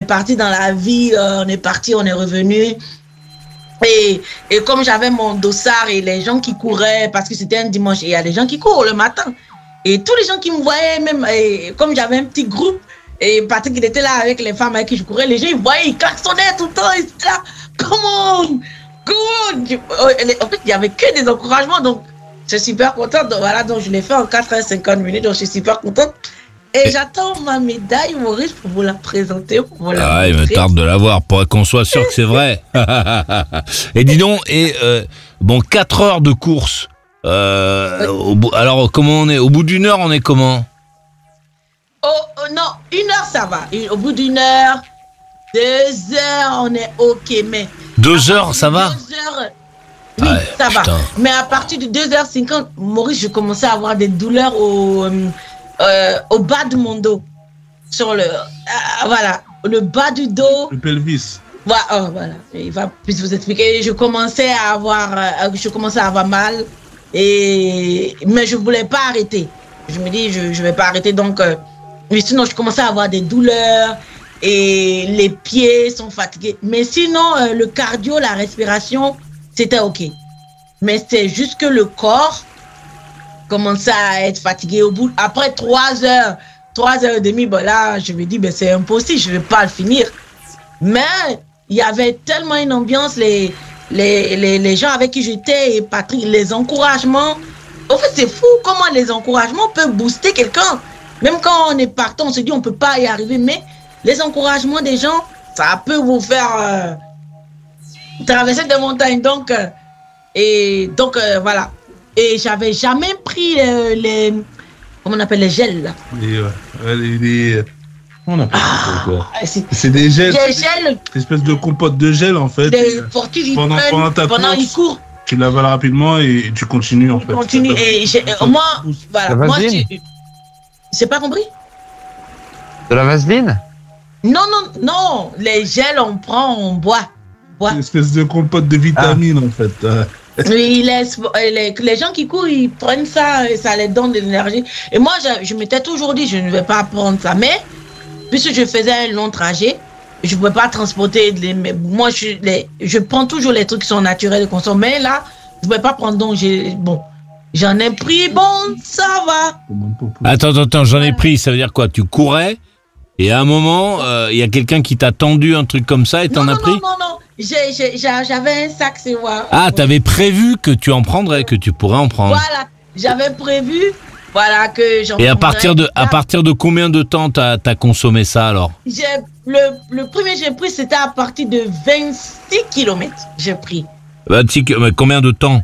parti dans la vie, on est parti, on est revenu. Et comme j'avais mon dossard et les gens qui couraient, parce que c'était un dimanche, et il y a des gens qui courent le matin. Et tous les gens qui me voyaient, même comme j'avais un petit groupe, et Patrick il était là avec les femmes avec qui je courais, les gens ils voyaient, ils klaxonnaient tout le temps, ils étaient là, comment. En fait, il n'y avait que des encouragements, donc je suis super contente. Donc, voilà, donc je l'ai fait en 4h50 minutes, donc je suis super contente. Et j'attends ma médaille, Maurice, pour vous la présenter. Il me tarde de la voir pour qu'on soit sûr que c'est vrai. Et dis donc, 4 heures de course. Oui. Alors, comment on est? Au bout d'une heure, on est comment? Non, 1 heure, ça va. Au bout d'1 heure, 2 heures, on est OK. Mais 2 heures, ça va? 2 heures, oui, ça va. Mais à partir de 2h50, Maurice, je commençais à avoir des douleurs au bas de mon dos. Sur le bas du dos. Le pelvis. Voilà. Il va plus vous expliquer. Je commençais à avoir mal. Mais je ne voulais pas arrêter. Je me dis, je ne vais pas arrêter. Donc, mais sinon, je commençais à avoir des douleurs. Et les pieds sont fatigués. Mais sinon, le cardio, la respiration, c'était OK. Mais c'est juste que le corps commençait à être fatigué. Après 3h30, là, je me dis, c'est impossible, je ne vais pas le finir. Mais il y avait tellement une ambiance, les gens avec qui j'étais et Patrick, les encouragements. En fait, c'est fou comment les encouragements peuvent booster quelqu'un. Même quand on est partant, on se dit, on ne peut pas y arriver, mais les encouragements des gens, ça peut vous faire traverser des montagnes. Donc, voilà. Et j'avais jamais pris comment on appelle les gels là. On appelle ça quoi? C'est des gels. Des gels. Une espèce de compote de gel en fait. Pendant ta course, il court. Tu l'avales rapidement et tu continues en fait. Continue. Et moi, voilà. Moi, j'ai pas compris. De la vaseline? Non. Les gels, on prend, on boit. Une espèce de compote de vitamines en fait. Oui, les gens qui courent, ils prennent ça et ça les donne de l'énergie. Et moi, je m'étais toujours dit, je ne vais pas prendre ça. Mais, puisque je faisais un long trajet, je ne pouvais pas transporter. Moi, je prends toujours les trucs qui sont naturels de consommer. Mais là, je ne pouvais pas prendre. Donc, j'en ai pris. Bon, ça va. Attends, j'en ai pris. Ça veut dire quoi? Tu courais et à un moment, il y a quelqu'un qui t'a tendu un truc comme ça et t'en as pris? Non. J'avais un sac, c'est moi. Ah, t'avais prévu que tu en prendrais, que tu pourrais en prendre. Voilà, j'avais prévu, que j'en prendrais. Et à partir de combien de temps t'as consommé ça alors? Le premier j'ai pris, c'était à partir de 26 km, j'ai pris. 26 km, mais combien de temps?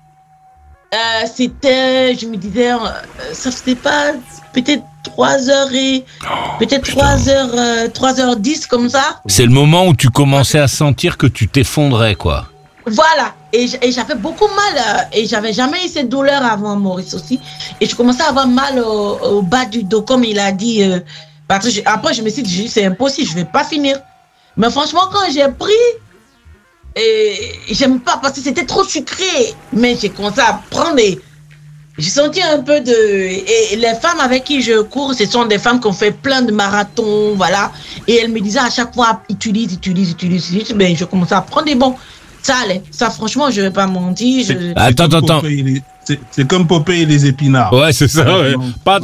C'était, je me disais, ça faisait pas peut-être 3h10 comme ça. C'est le moment où tu commençais à sentir que tu t'effondrais, quoi. Voilà, et j'avais beaucoup mal, et j'avais jamais eu cette douleur avant, Maurice aussi. Et je commençais à avoir mal au bas du dos, comme il a dit. Après, je me suis dit, c'est impossible, je vais pas finir. Mais franchement, quand j'ai pris, et j'aime pas parce que c'était trop sucré, mais j'ai commencé à prendre et j'ai senti un peu et les femmes avec qui je cours, ce sont des femmes qui ont fait plein de marathons, voilà, et elles me disaient à chaque fois utilise, mais je commençais à prendre des bons. Ça allait, ça franchement, je vais pas mentir. Attends. C'est comme Popeye et les épinards. Ouais, c'est ça, ouais.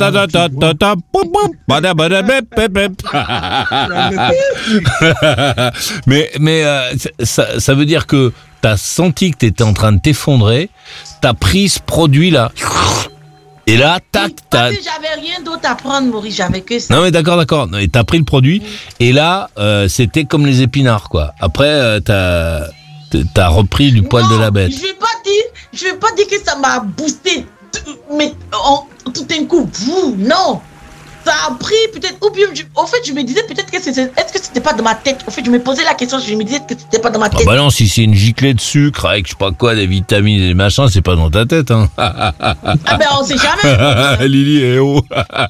Mais ça veut dire que t'as senti que t'étais en train de t'effondrer, t'as pris ce produit-là, et là, tac, parce que j'avais rien d'autre à prendre, Maurice, j'avais que ça. Non mais d'accord, et t'as pris le produit, et là, c'était comme les épinards, quoi. Après, t'as repris du poil de la bête. Je vais pas dire que ça m'a boosté, mais tout d'un coup, non. Ça a pris peut-être, ou bien, au fait, je me disais peut-être que est-ce que c'était pas dans ma tête? Au fait, je me posais la question, je me disais que c'était pas dans ma tête. Ah bah non, si c'est une giclée de sucre avec je sais pas quoi, des vitamines et des machins, c'est pas dans ta tête, hein. Ah ben on sait jamais. Lily est haut.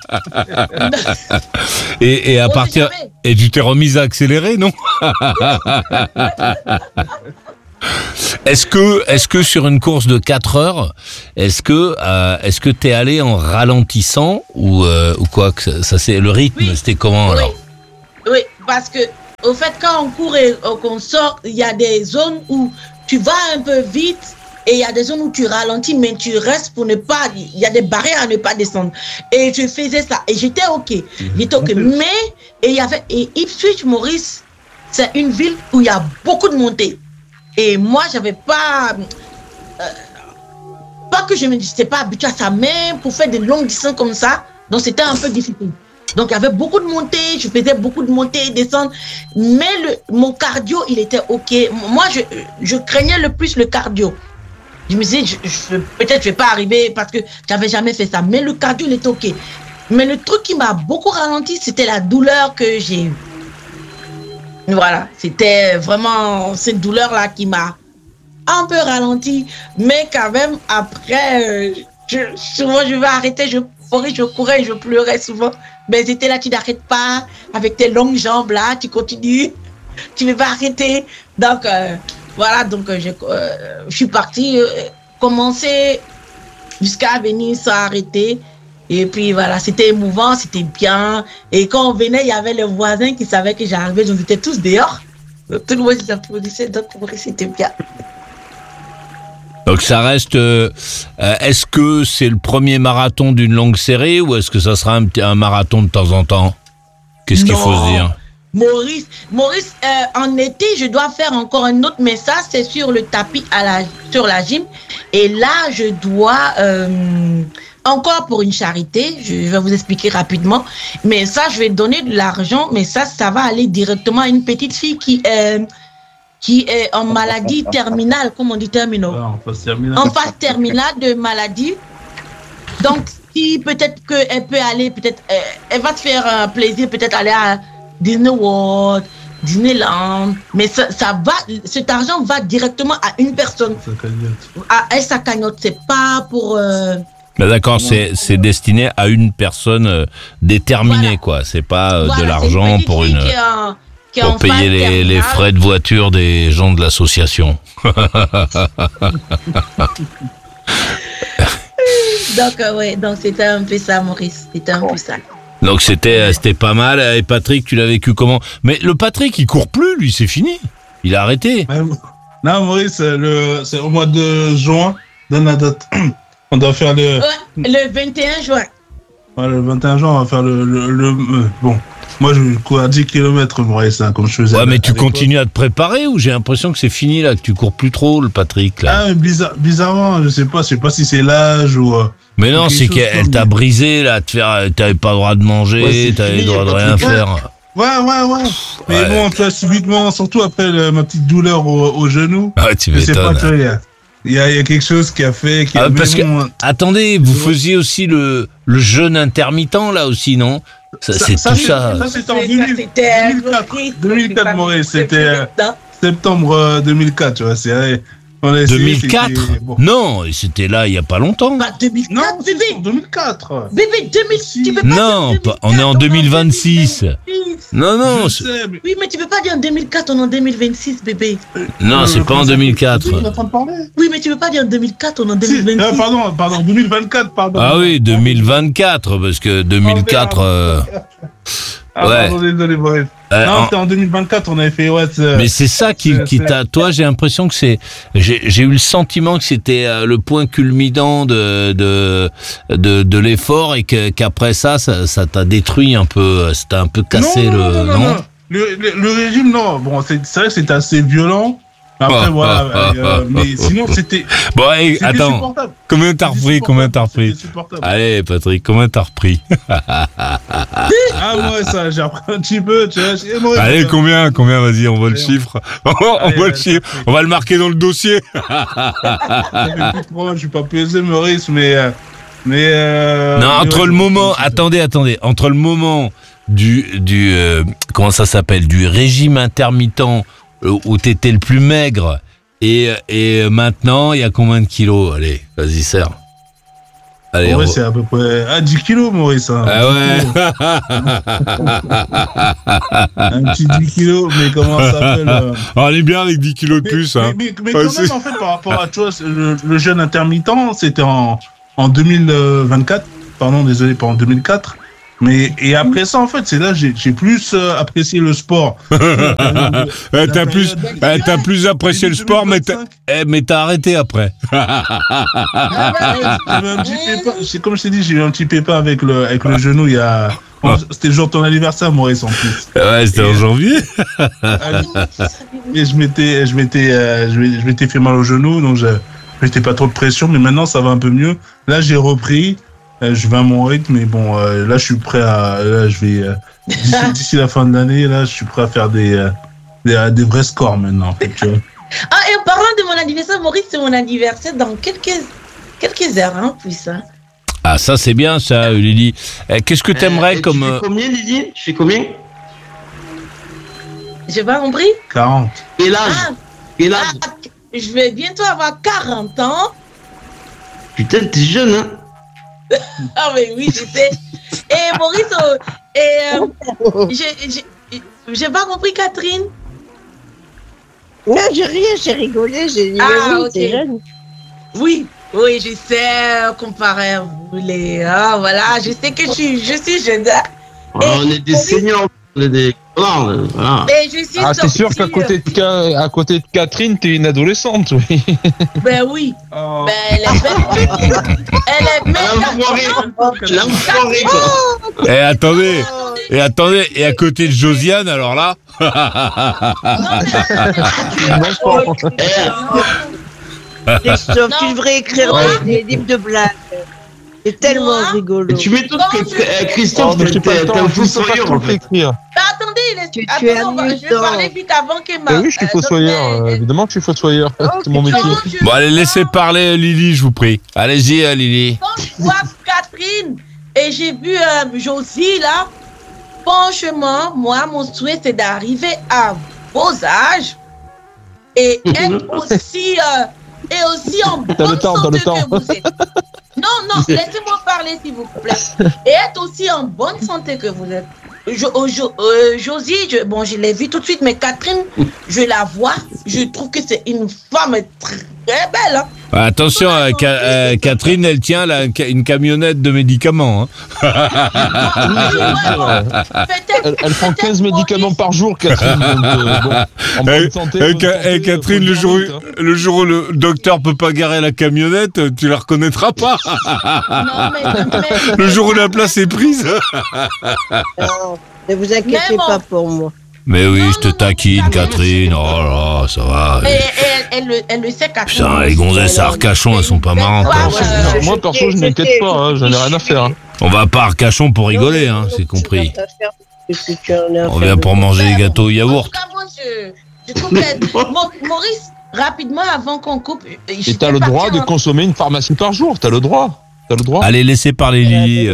Et à partir, et tu t'es remise à accélérer, non? Est-ce que sur une course de 4 heures, est-ce que t'es allé en ralentissant ou quoi? Ça c'est le rythme, oui. C'était comment alors? Oui, parce que quand on court et qu'on sort, il y a des zones où tu vas un peu vite et il y a des zones où tu ralentis, mais tu restes pour ne pas... Il y a des barrières à ne pas descendre. Et je faisais ça. Et j'étais OK. Mais, et Ipswich, Maurice, c'est une ville où il y a beaucoup de montées. Et moi, j'avais pas... pas que je ne m'étais pas habituée à ça, mais pour faire des longues distances comme ça, donc c'était un peu difficile. Donc il y avait beaucoup de montées, je faisais beaucoup de montées et descentes, mais mon cardio, il était OK. Moi, je craignais le plus le cardio. Je me disais, peut-être je vais pas arriver parce que j'avais jamais fait ça, mais le cardio, il était OK. Mais le truc qui m'a beaucoup ralenti, c'était la douleur que j'ai eue. Voilà, c'était vraiment cette douleur-là qui m'a un peu ralenti, mais quand même, après, souvent je vais arrêter, je courais, je pleurais souvent. Mais c'était là, tu n'arrêtes pas, avec tes longues jambes là, tu continues, tu ne veux pas arrêter. Donc, voilà, donc je suis partie, commencer jusqu'à venir sans arrêter. Et puis voilà, c'était émouvant, c'était bien. Et quand on venait, il y avait les voisins qui savaient que j'arrivais, donc ils étaient tous dehors. Donc, tout le monde s'applaudissait, donc c'était bien. Donc ça reste... est-ce que c'est le premier marathon d'une longue série ou est-ce que ça sera un marathon de temps en temps? Qu'est-ce qu'il faut se dire? Maurice, en été, je dois faire encore un autre, mais ça, c'est sur le tapis sur la gym. Et là, je dois... encore pour une charité, je vais vous expliquer rapidement. Mais ça, je vais donner de l'argent, mais ça va aller directement à une petite fille qui est en maladie terminale, comme on dit terminale. En phase terminale de maladie. Donc, si peut-être qu'elle peut aller, peut-être, elle va te faire un plaisir, peut-être aller à Disney World, Disneyland. Mais cet argent va directement à une personne. Sa cagnotte. C'est pas pour... d'accord, c'est destiné à une personne déterminée, voilà. Quoi. C'est pas de l'argent pour une... Pour payer les frais de voiture des gens de l'association. Donc c'était un peu ça, Maurice. C'était un peu ça. Donc c'était pas mal. Et Patrick, tu l'as vécu comment? Mais le Patrick, il court plus, lui, c'est fini. Il a arrêté. Non, Maurice, c'est au mois de juin. Donne la date. On doit faire le 21 juin. Ouais, le 21 juin, on va faire bon. Moi, je cours à 10 km, Maurice, hein, comme je faisais. Ouais, mais tu continues à te préparer ou j'ai l'impression que c'est fini, là, que tu cours plus trop, le Patrick, là? Ah, mais bizarrement, je sais pas si c'est l'âge ou... mais non, c'est qu'elle t'a brisé, là, t'avais pas le droit de manger, t'avais le droit de rien faire. Ouais. Mais bon, tu vois, subitement, surtout après ma petite douleur au genou. Ah, tu m'étonnes. Je sais pas, tu vois, il y a quelque chose qui a fait... attendez, vous faisiez aussi le jeûne intermittent, là aussi, non? Ça, c'était en 2004, Maurice. C'était septembre 2004, tu vois. 2004 Non, c'était là il n'y a pas longtemps. 2004, non, bébé. 2004. Bébé, 2000, tu peux pas non, on est en 2026. Non. Oui, mais tu peux pas dire en 2004, on est en 2026, bébé. Non, c'est pas en 2004. Oui, mais tu peux pas dire en 2004, on est en 2026. Pardon, 2024, pardon. Ah oui, 2024, parce que 2004... ouais. Pardon, désolé, bref. Non, c'était en 2024, on avait fait... mais c'est ça qui t'a... Toi, j'ai l'impression que c'est... J'ai eu le sentiment que c'était le point culminant de l'effort et qu'après ça t'a détruit un peu. Ça t'a un peu cassé non. Le régime, non. Bon, c'est vrai que c'était assez violent. Après, mais sinon, c'était... Bon, hey, attends, supportable. Combien t'as repris? Allez, Patrick, combien t'as repris? Ouais, ça, j'ai appris un petit peu, tu vois. Allez, combien, vas-y, on voit le chiffre. On va le marquer dans le dossier. Je suis pas pesé, Maurice, mais... non, entre le moment... Attendez. Entre le moment du comment ça s'appelle? Du régime intermittent... où t'étais le plus maigre et maintenant il y a combien de kilos? Allez, vas-y, serre. Allez, ouais, c'est à peu près 10 kilos, Maurice. Hein. Ah ouais. Un petit 10 kilos, mais comment ça s'appelle on est bien avec 10 kilos de plus. Mais quand même, en fait, par rapport à toi, le jeûne intermittent, c'était en 2024. Pardon, désolé, pas en 2004. Mais et après ça, en fait, c'est là j'ai plus apprécié le sport. T'as plus apprécié le sport, mais t'as arrêté après. C'est comme je t'ai dit, j'ai eu un petit pépin avec le genou il y a. C'était le jour de ton anniversaire, Maurice, en plus. Ouais, c'était en janvier. Et je m'étais fait mal au genou, donc je mettais pas trop de pression, mais maintenant ça va un peu mieux. Là, j'ai repris. Je vais à mon rythme, mais bon, là, je suis prêt à. Là, je vais. D'ici la fin de l'année, là, je suis prêt à faire des vrais scores maintenant, en fait, tu vois. Ah, et en parlant de mon anniversaire, Maurice, c'est mon anniversaire dans quelques heures, hein, plus, hein. Ah, ça, c'est bien, ça, Lily. Qu'est-ce que t'aimerais comme. Tu fais combien, Lily? Je fais combien? J'ai pas compris? 40. Et l'âge? Je vais bientôt avoir 40 ans. Putain, t'es jeune, hein? Ah, mais oui, je sais. Et Maurice, j'ai pas compris, Catherine. Non, j'ai rien, j'ai rigolé, j'ai dit, oui, t'es jeune. Oui, je sais, comparé à vous, voilà, je sais que je suis jeune. On est des seniors, on est des... Voilà. Mais je suis c'est sûr qu'à côté de Catherine, t'es une adolescente, oui. Ben oui. Oh. Ben elle est belle. Elle est belle. L'enfoiré, quoi. Et attendez, et à côté de Josiane, alors là. Christophe, tu devrais écrire des livres de blagues. C'est tellement rigolo. Et tu m'étonnes que Christophe, t'es un fossoyeur, en fait. Attendez, je vais parler vite avant que ma... Oui, je suis fossoyeur, évidemment que je suis fossoyeur, c'est mon métier. Bon, allez, laissez parler Lily, je vous prie. Allez-y, Lily. Quand je vois Catherine et j'ai vu Josie, là, franchement, moi, mon souhait, c'est d'arriver à vos âges et être aussi... et aussi en bonne santé que vous êtes. Non, laissez-moi parler, s'il vous plaît. Et être aussi en bonne santé que vous êtes. Josie, je l'ai vue tout de suite, mais Catherine, je la vois, je trouve que c'est une femme très belle. Hein. Attention, Catherine, elle tient une camionnette de médicaments. Hein. Elle prend 15 médicaments par jour, Catherine. En bonne santé. Catherine, le jour où le docteur peut pas garer la camionnette, tu la reconnaîtras pas. Non, mais... Le jour où la place est prise. Non, ne vous inquiétez pas pour moi. Mais oui, je te taquine, Catherine. Oh là, ça va. Elle le sait, Catherine. Putain, les gonzesses à Arcachon, elles sont pas marrantes. Moi, perso, je m'inquiète pas, j'en ai rien à faire. On va pas à Arcachon pour rigoler, c'est compris. On vient pour manger des gâteaux au yaourt. Je trouve que Maurice, rapidement, avant qu'on coupe... Et t'as le droit de consommer une pharmacie par jour, t'as le droit. Allez, laissez parler Lily.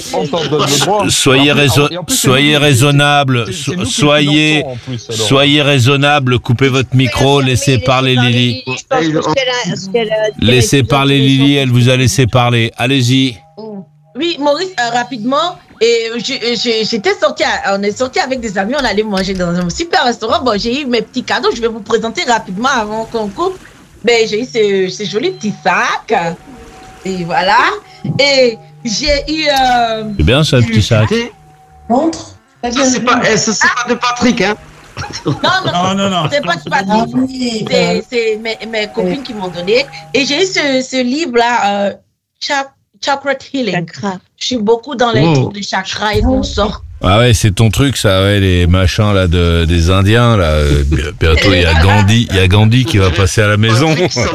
Soyez raisonnable. Soyez raisonnable. Coupez votre micro. Laissez parler Lily. Laissez parler Lily. Elle vous a laissé parler. Allez-y. Oui, Maurice, rapidement. Et on est sorti avec des amis. On allait manger dans un super restaurant. Bon, j'ai eu mes petits cadeaux. Je vais vous présenter rapidement avant qu'on coupe. Ben, j'ai eu ces jolis petits sacs. Et voilà. Et j'ai eu... C'est bien ça, le petit sac. Montre. C'est pas de Patrick, hein. Non. C'est pas de Patrick. C'est mes copines qui m'ont donné. Et j'ai eu ce livre-là, Chakra Healing. Je suis beaucoup dans les trucs de chakra et consorts. Ah ouais, c'est ton truc, ça, ouais, les machins là des Indiens là. Bientôt il y a Gandhi qui va passer à la maison.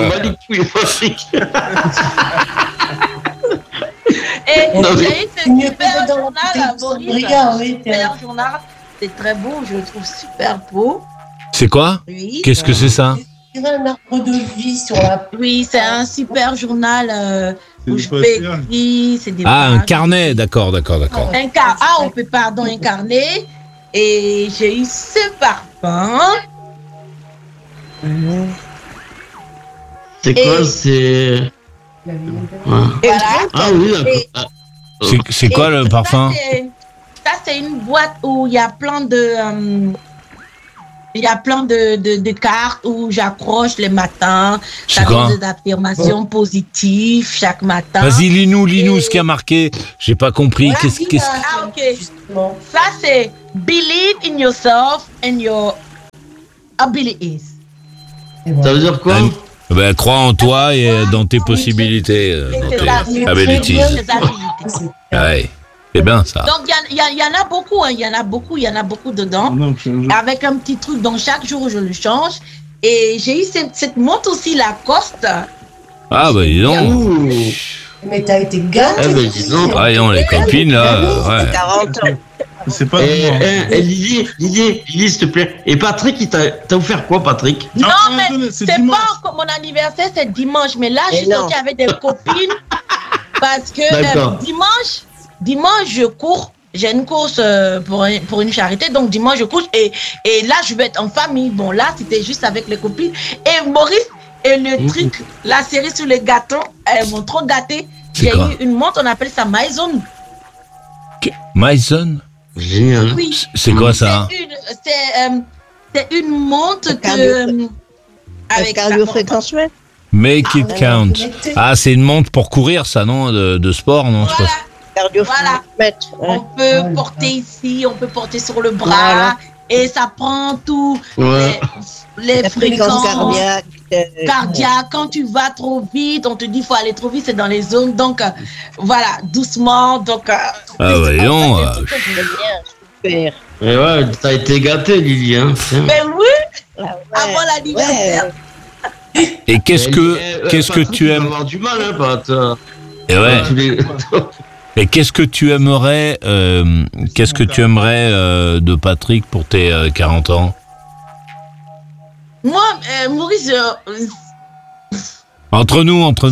Et j'ai eu ce super journal, Boris. Super journal, c'est très beau, je le trouve super beau. C'est quoi? Oui. Qu'est-ce que c'est ça? C'est un arbre de vie sur la... Oui, c'est un super journal où je peux écrire. Un carnet, d'accord. Un carnet. Et j'ai eu ce parfum. C'est quoi, c'est... Voilà. Ah oui, d'accord. C'est quoi le parfum? Ça, c'est une boîte où il y a plein de... Il y a plein de cartes où j'accroche les matins. C'est Ça quoi? donne des affirmations positives chaque matin. Vas-y, lis-nous Et- ce qui a marqué. J'ai pas compris. Voilà, Qu'est-ce... Ah, ok. Justement. Ça, c'est believe in yourself and your abilities. Et voilà. Ça veut dire quoi? Ben, crois en toi et dans tes possibilités, Et dans c'est tes ça, abilities. c'est des habilités. Ouais, c'est bien ça. Donc, il y en a beaucoup, hein, il y en a beaucoup dedans. Donc, Avec un petit truc, donc chaque jour, je le change. Et j'ai eu cette montre aussi, Lacoste. Ah, bah, dis donc. Ouh. Mais t'as été gâté. Eh ben, dis donc. Ah, dis donc, les copines, là, ouais. 40 ans. c'est pas Lily, s'il te plaît. Et Patrick, t'as offert quoi, Patrick? Non, Ah, mais attendez, c'est dimanche. pas encore mon anniversaire, c'est dimanche. Mais là, je Mais suis non. sortie avec des copines parce que D'accord. dimanche, je cours. J'ai une course pour une charité, donc dimanche, je cours. Et là, je vais être en famille. Bon, là, c'était juste avec les copines. Et Maurice, et le truc, la série sur les gâteaux, elles m'ont trop gâté. C'est J'ai quoi? eu une montre, on appelle ça Maison. Mason, Génial. Oui. c'est quoi ça? C'est une montre Le que. Avec ça. Cardio-fréquence, Make it count. connecté. Ah, c'est une montre pour courir, ça, non? De sport, non? je sais Voilà. pas. cardio-fréquence. On peut porter ici, on peut porter sur le bras, Voilà. et ça prend tout Ouais. les La fréquence cardiaque. cardiaques. Quand tu vas trop vite, on te dit faut aller trop vite, c'est dans les zones. Donc voilà, doucement. Donc Ah, bah, dis donc. Très bien, super. Et ouais, t'as été gâté, Lily, hein. Tiens. mais oui, Ah ouais. avant l'anniversaire. Ouais. Et qu'est-ce que Patrick, tu il va aimes? avoir du mal, hein, Pat. Et ouais. Tous les- Et qu'est-ce que tu aimerais, de Patrick pour tes 40 ans? Moi, Maurice, Entre nous. non,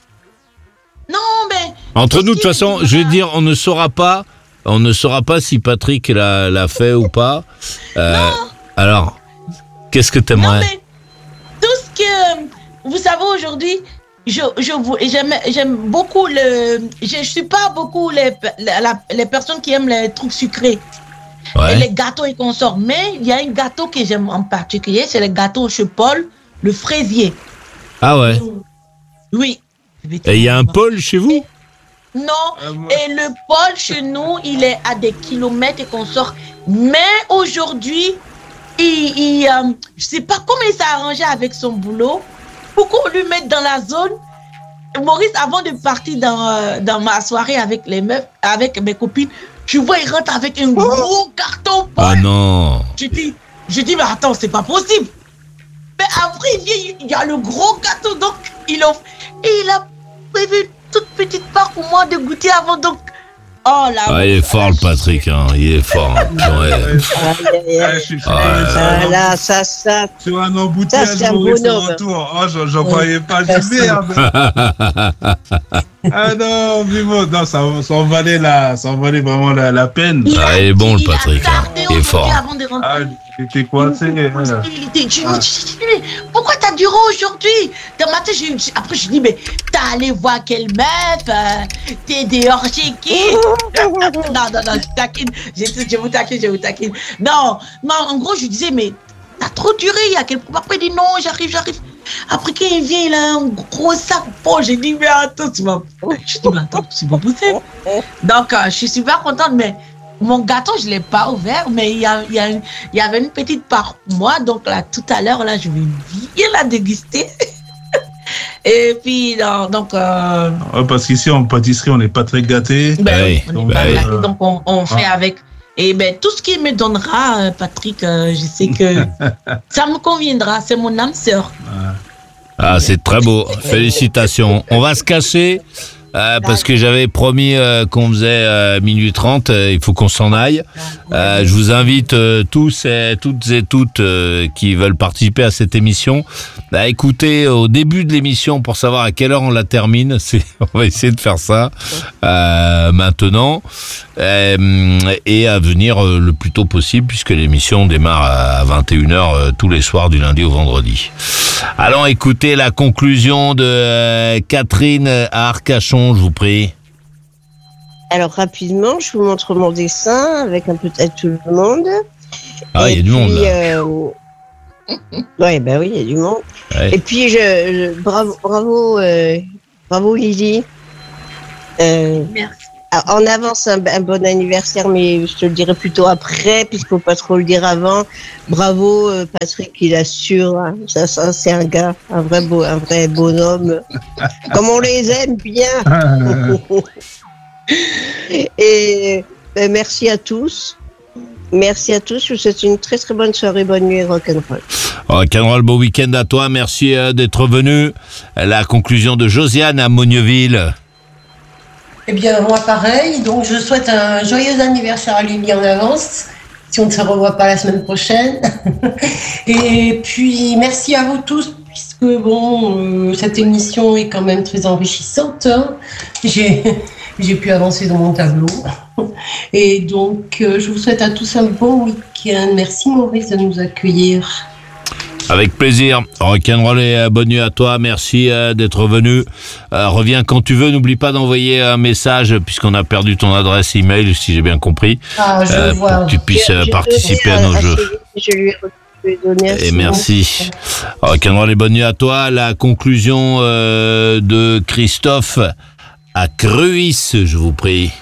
mais Entre nous, de toute façon, je vais dire, on ne saura pas si Patrick l'a fait ou pas. Alors, qu'est-ce que non, t'aimerais? mais tout ce que vous savez aujourd'hui, j'aime beaucoup je suis pas beaucoup les personnes qui aiment les trucs sucrés. Et Ouais. les gâteaux et consorts. Mais il y a un gâteau que j'aime en particulier, c'est le gâteau chez Paul, le fraisier. Ah ouais. Oui. Et il y a un Paul chez vous? Non. Et le Paul chez nous, il est à des kilomètres et consorts. Mais aujourd'hui, je sais pas comment il s'est arrangé avec son boulot. Pourquoi on lui met dans la zone? Maurice, avant de partir dans ma soirée avec les meufs, avec mes copines, je vois, il rentre avec un gros carton. Ah non. Je dis, mais attends, c'est pas possible. Mais après, il vient, il y a le gros gâteau, donc il a prévu une toute petite part pour moi de goûter avant, donc. Oh là. Ah, il est fort, le Patrick, hein. Il est fort. Hein. Ouais. Je suis Ah là, ça. sur un embouteillage Ça, c'est un Maurice, bonhomme. au retour. Oh, j'en croyais pas. Je dis merde. Ah non, Vimo, non, ça en valait vraiment la peine. Ah, il est bon, le Il a Patrick, hein. tardé Il est aujourd'hui fort. avant de rentrer. Ah, j'étais coincé. Voilà. Pourquoi t'as duré aujourd'hui? Dans ma tête, après je dis, mais t'es allé voir quelle meuf? T'es dehors chez qui? Non, je taquine. Je vous taquine. Non, en gros, je disais, mais t'as trop duré. Il y a quelqu'un. Après, il dit, non, j'arrive. Après, quand il vient, il a un gros sac. Bon, j'ai dit, mais attends, tu vas. Je dis, mais attends, c'est pas possible. Donc, je suis super contente, mais. Mon gâteau, je ne l'ai pas ouvert, mais il y avait une petite part pour moi. Donc là, tout à l'heure, là, je vais bien la déguster. Et puis, donc... Ouais, parce qu'ici, en pâtisserie, on n'est pas très gâtés. Oui, on est pas oui. gâtés, donc on fait avec. Et ben, tout ce qu'il me donnera, Patrick, je sais que ça me conviendra. C'est mon âme sœur. Ah, c'est très beau. Félicitations. On va se casser. Parce que j'avais promis qu'on faisait minuit 30, il faut qu'on s'en aille. Je vous invite tous et toutes qui veulent participer à cette émission à écouter au début de l'émission pour savoir à quelle heure on la termine. On va essayer de faire ça maintenant et à venir le plus tôt possible puisque l'émission démarre à 21h tous les soirs du lundi au vendredi. Allons écouter la conclusion de Catherine à Arcachon, je vous prie. Alors rapidement, je vous montre mon dessin avec un peu de tout le monde. Ah, il y a du monde là. Ouais, ben oui, il y a du monde. Ouais. Et puis, bravo Lily. Merci. En avance, un bon anniversaire, mais je te le dirai plutôt après, puisqu'il ne faut pas trop le dire avant. Bravo Patrick, il assure. Hein. Ça, c'est un gars, un vrai bonhomme. Comme on les aime bien. Et merci à tous. Merci à tous. Je vous souhaite une très très bonne soirée, bonne nuit, rock'n'roll. Rock'n'roll, bon week-end à toi. Merci d'être venu. La conclusion de Josiane à Mogneuville. Eh bien, moi, pareil. Donc, je souhaite un joyeux anniversaire à Lily en avance, si on ne se revoit pas la semaine prochaine. Et puis, merci à vous tous, puisque, cette émission est quand même très enrichissante. Hein. J'ai pu avancer dans mon tableau. Et donc, je vous souhaite à tous un bon week-end. Merci, Maurice, de nous accueillir. Avec plaisir. Rock'n'roll et bonne nuit à toi. Merci d'être venu. Reviens quand tu veux. N'oublie pas d'envoyer un message puisqu'on a perdu ton adresse email, si j'ai bien compris. Je vois. Pour que tu puisses participer à nos jeux. Je lui ai donné et merci. Rock'n'roll et bonne nuit à toi. La conclusion de Christophe à Cruis, je vous prie.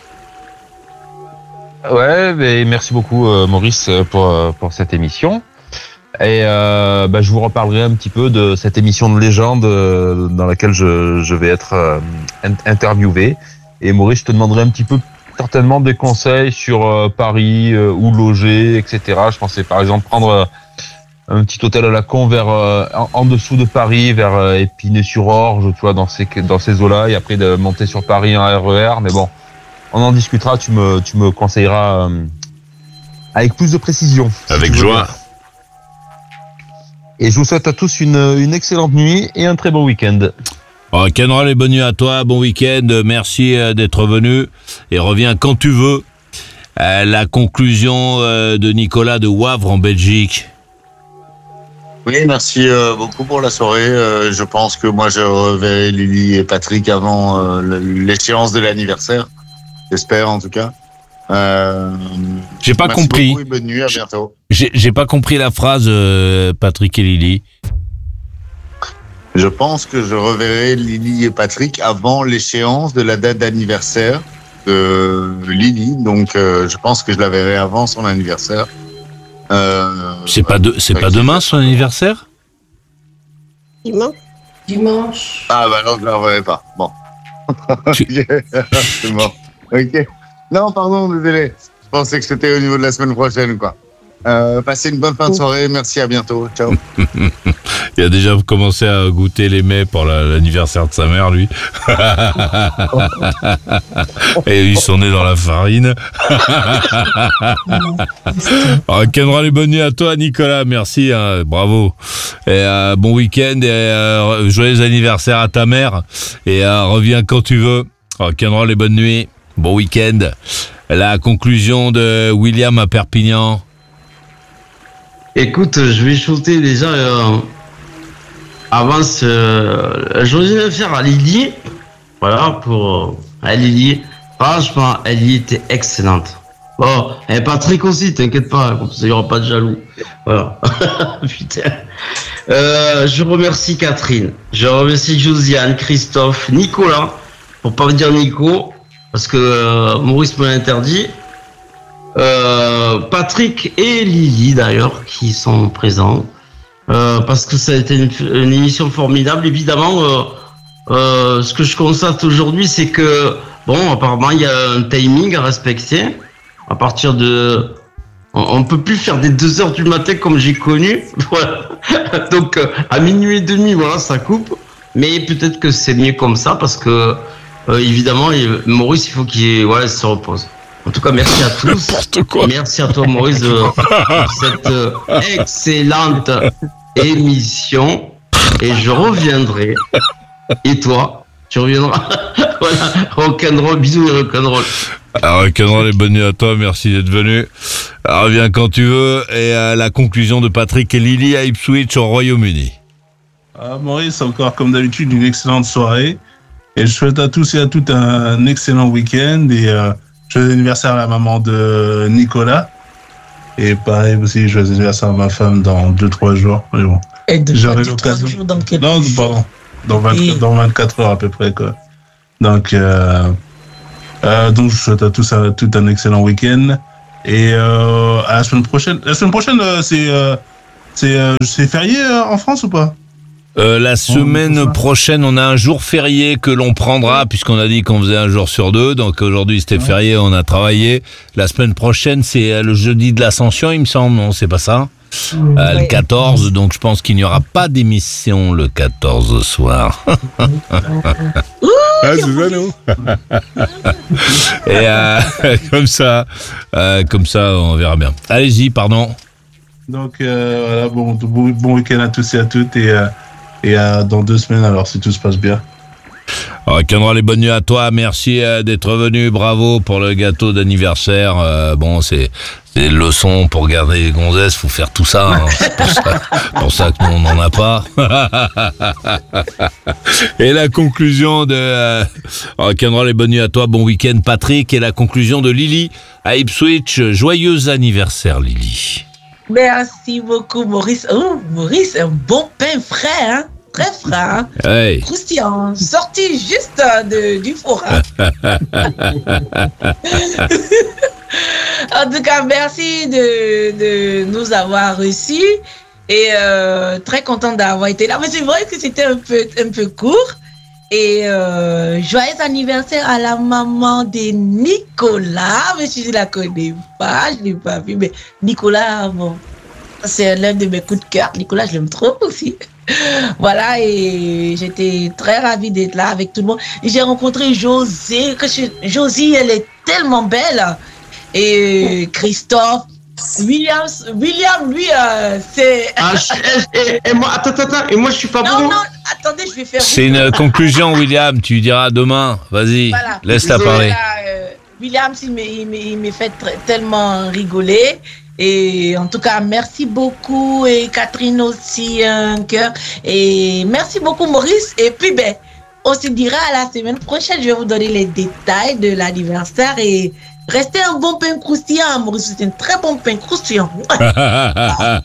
Ouais, mais merci beaucoup Maurice pour cette émission. Et je vous reparlerai un petit peu de cette émission de légende dans laquelle je vais être interviewé. Et Maurice, je te demanderai un petit peu certainement des conseils sur Paris, où loger, etc. Je pensais par exemple prendre un petit hôtel à la con vers en dessous de Paris, vers Épinay-sur-Orge, tu vois, dans ces eaux-là, et après de monter sur Paris en RER. Mais bon, on en discutera. Tu me conseilleras avec plus de précision. Avec joie. Et je vous souhaite à tous une excellente nuit et un très bon week-end. Rock'n'roll et bonne nuit à toi, bon week-end, merci d'être venu et reviens quand tu veux. La conclusion de Nicolas de Wavre en Belgique. Oui, merci beaucoup pour la soirée. Je pense que moi je reverrai Lily et Patrick avant l'échéance de l'anniversaire. J'espère en tout cas. J'ai pas compris. Beaucoup et bonne nuit, à bientôt. J'ai pas compris la phrase, Patrick et Lily. Je pense que je reverrai Lily et Patrick avant l'échéance de la date d'anniversaire de Lily. Donc, je pense que je la verrai avant son anniversaire. C'est pas demain son anniversaire ? Dimanche. Ah bah non, je la reverrai pas. Bon. C'est mort. Ok. Non, pardon, désolé. Je pensais que c'était au niveau de la semaine prochaine, quoi. Passez une bonne fin de soirée. Merci, à bientôt. Ciao. Il a déjà commencé à goûter les mets pour l'anniversaire de sa mère, lui. Et ils sont nés dans la farine. Rock'n'roll et bonne nuit à toi, Nicolas. Merci, hein, bravo. Et bon week-end et joyeux anniversaire à ta mère. Et reviens quand tu veux. Rock'n'roll et bonne nuit. Bon week-end. La conclusion de William à Perpignan. Écoute, je vais shooter déjà avant un joyeux anniversaire à Lily. Voilà, à Lily. Franchement, Lily était excellente. Bon, et Patrick aussi, t'inquiète pas, comme ça il n'y aura pas de jaloux. Voilà. Putain. Je remercie Catherine. Je remercie Josiane, Christophe, Nicolas, pour pas me dire Nico, parce que Maurice me l'a interdit. Patrick et Lily d'ailleurs qui sont présents parce que ça a été une émission formidable. Évidemment, ce que je constate aujourd'hui, c'est que bon, apparemment il y a un timing à respecter. À partir de, on peut plus faire des 2h du matin comme j'ai connu. Voilà. Donc à minuit et demi, voilà, ça coupe. Mais peut-être que c'est mieux comme ça parce que évidemment, Maurice, il faut qu'il se repose. En tout cas, merci à tous. Merci à toi, Maurice, pour cette excellente émission. Et je reviendrai. Et toi, tu reviendras. Voilà, rock'n'roll, bisous et rock'n'roll. Rock'n'roll et bonne nuit à toi, merci d'être venu. Reviens quand tu veux. Et la conclusion de Patrick et Lily à Ipswich au Royaume-Uni. Maurice, encore comme d'habitude, une excellente soirée. Et je souhaite à tous et à toutes un excellent week-end. Et joyeux anniversaire à la maman de Nicolas. Et pareil aussi, joyeux anniversaire à ma femme dans 2-3 jours. Mais bon. Et de J'aurai l'occasion. dans quel Non, jour? pardon. Dans 24 heures à peu près, quoi. Donc je souhaite à tous tout un excellent week-end. Et à la semaine prochaine. La semaine prochaine, c'est férié en France ou pas? La semaine prochaine, on a un jour férié que l'on prendra, puisqu'on a dit qu'on faisait un jour sur 2. Donc aujourd'hui, c'était férié, on a travaillé. La semaine prochaine, c'est le jeudi de l'Ascension, il me semble, non? C'est pas ça? Le 14, donc je pense qu'il n'y aura pas d'émission le 14 soir. C'est ça, non? Et comme ça, on verra bien. Allez-y, pardon. Donc voilà, bon week-end à tous et à toutes, et dans 2 semaines alors, si tout se passe bien. Rock'n'roll et bonne nuit à toi, merci d'être venu, bravo pour le gâteau d'anniversaire. C'est une leçon pour garder les gonzesses, faut faire tout ça, hein. C'est pour ça que nous on n'en a pas. Et la conclusion de Rock'n'roll et bonne nuit à toi, bon week-end Patrick, et la conclusion de Lily à Ipswich, joyeux anniversaire Lily. Merci beaucoup, Maurice. Oh, Maurice, un bon pain frais, hein? Très frais, hein? Hey. Croustillant, sorti juste du four. Hein? En tout cas, merci de nous avoir reçus et très contente d'avoir été là. Mais c'est vrai que c'était un peu court. Et joyeux anniversaire à la maman de Nicolas. Mais je ne la connais pas, je ne l'ai pas vu. Mais Nicolas, bon, c'est l'un de mes coups de cœur. Nicolas, je l'aime trop aussi. Voilà, et j'étais très ravie d'être là avec tout le monde. Et j'ai rencontré Josie. Josie, elle est tellement belle. Et Christophe. William, lui, c'est... et moi, attends, et moi, je suis pas bon. Non, attendez, je vais faire... C'est une conclusion, William, tu diras demain. Vas-y, voilà. Laisse-la parler. William, il me fait tellement rigoler. Et en tout cas, merci beaucoup. Et Catherine aussi, un cœur. Et merci beaucoup, Maurice. Et puis, on se dira à la semaine prochaine. Je vais vous donner les détails de l'anniversaire et... Restez un bon pain croustillant, Maurice. C'est un très bon pain croustillant. À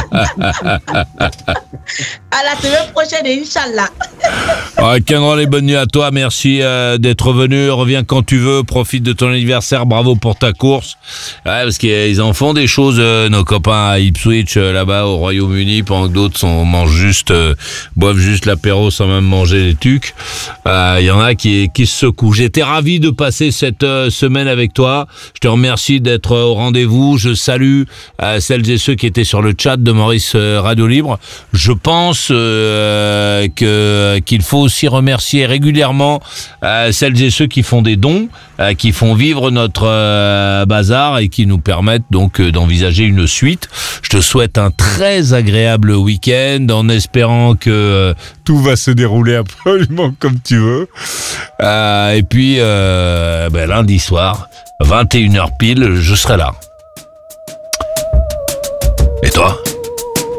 la semaine prochaine, Inch'Allah. Rock'n'roll et bonne nuit à toi. Merci d'être venu. Reviens quand tu veux. Profite de ton anniversaire. Bravo pour ta course. Ouais, parce qu'ils en font des choses, nos copains à Ipswich, là-bas au Royaume-Uni, pendant que d'autres boivent juste l'apéro sans même manger les tucs. Il y en a qui se secouent. J'étais ravi de passer cette semaine avec toi. Je te remercie d'être au rendez-vous. Je salue celles et ceux qui étaient sur le chat de Maurice Radio Libre. Je pense qu'il faut aussi remercier régulièrement celles et ceux qui font des dons, qui font vivre notre bazar et qui nous permettent donc d'envisager une suite. Je te souhaite un très agréable week-end en espérant que tout va se dérouler absolument comme tu veux. Et puis lundi soir, 21h pile, je serai là. Et toi ?